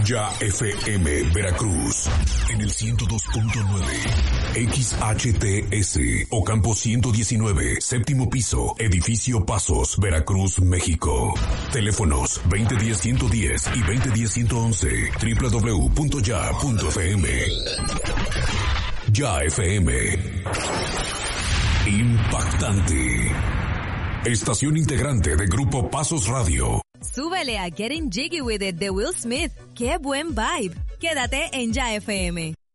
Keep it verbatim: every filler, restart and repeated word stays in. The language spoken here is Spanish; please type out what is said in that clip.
Ya F M Veracruz en el ciento dos punto nueve, X H T S Ocampo ciento diecinueve, séptimo piso, edificio Pasos, Veracruz, México. Teléfonos veinte diez ciento diez y veinte diez ciento once, doble u doble u doble u punto ya punto f m. Ya F M. Impactante. Estación integrante de Grupo Pasos Radio. Súbele a Getting Jiggy With It de Will Smith. ¡Qué buen vibe! Quédate en Ya F M.